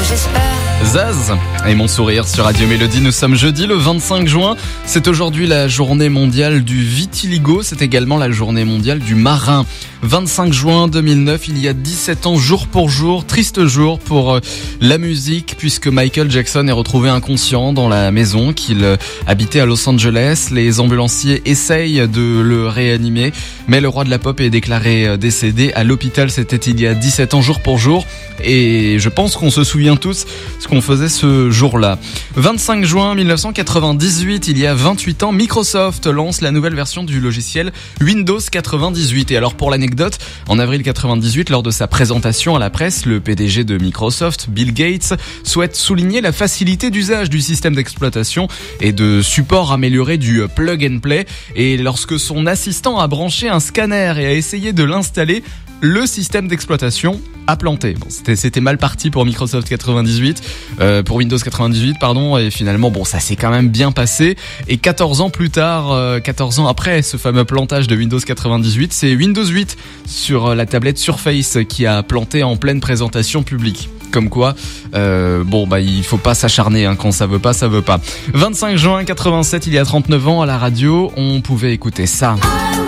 Zaz et mon sourire sur Radio Mélodie. Nous sommes jeudi le 25 juin. C'est aujourd'hui la journée mondiale du vitiligo. C'est également la journée mondiale du marin. 25 juin 2009, il y a 17 ans, jour pour jour. Triste jour pour la musique puisque Michael Jackson est retrouvé inconscient dans la maison qu'il habitait à Los Angeles. Les ambulanciers essayent de le réanimer, mais le roi de la pop est déclaré décédé à l'hôpital. C'était il y a 17 ans, jour pour jour. Et je pense qu'on se souvient tous ce qu'on faisait ce jour-là. 25 juin 1998, il y a 28 ans, Microsoft lance la nouvelle version du logiciel Windows 98. Et alors pour l'anecdote, en avril 98, lors de sa présentation à la presse, le PDG de Microsoft, Bill Gates, souhaite souligner la facilité d'usage du système d'exploitation et de support amélioré du plug and play. Et lorsque son assistant a branché un scanner et a essayé de l'installer, le système d'exploitation a planté. Bon, c'était mal parti pour Microsoft 98, pour Windows 98, pardon, et finalement, bon, ça s'est quand même bien passé. Et 14 ans plus tard, 14 ans après ce fameux plantage de Windows 98, c'est Windows 8 sur la tablette Surface qui a planté en pleine présentation publique. Comme quoi, il faut pas s'acharner, quand ça veut pas, ça veut pas. 25 juin 87, il y a 39 ans, à la radio, on pouvait écouter ça.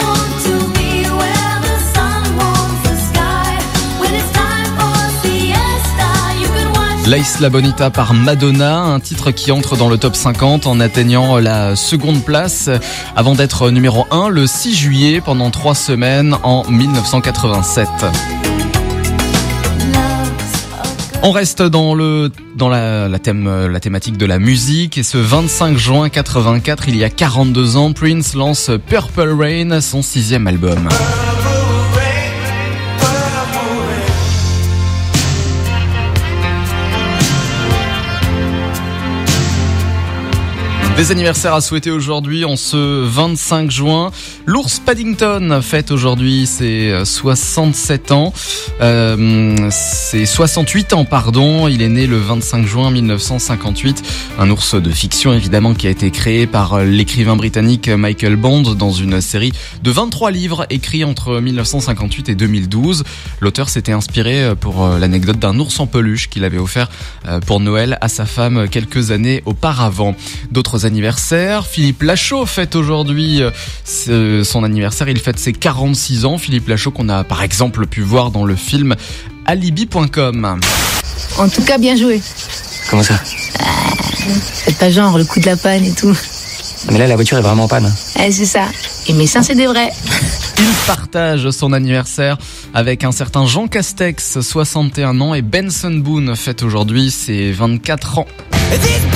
La Isla Bonita par Madonna, un titre qui entre dans le top 50 en atteignant la seconde place avant d'être numéro 1 le 6 juillet pendant 3 semaines en 1987. On reste dans la thématique de la musique et ce 25 juin 84, il y a 42 ans, Prince lance Purple Rain, son 6e album. Des anniversaires à souhaiter aujourd'hui en ce 25 juin. L'ours Paddington fête aujourd'hui ses 67 ans. C'est 68 ans, pardon. Il est né le 25 juin 1958. Un ours de fiction, évidemment, qui a été créé par l'écrivain britannique Michael Bond dans une série de 23 livres écrits entre 1958 et 2012. L'auteur s'était inspiré pour l'anecdote d'un ours en peluche qu'il avait offert pour Noël à sa femme quelques années auparavant. D'autres anniversaire. Philippe Lachaud fête aujourd'hui son anniversaire. Il fête ses 46 ans. Philippe Lachaud qu'on a par exemple pu voir dans le film Alibi.com. En tout cas, bien joué. Comment ça ? Faites pas genre, le coup de la panne et tout. Mais là, la voiture est vraiment en panne. C'est ça. Et mais ça, c'est des vrais. Il partage son anniversaire avec un certain Jean Castex, 61 ans, et Benson Boone fête aujourd'hui ses 24 ans.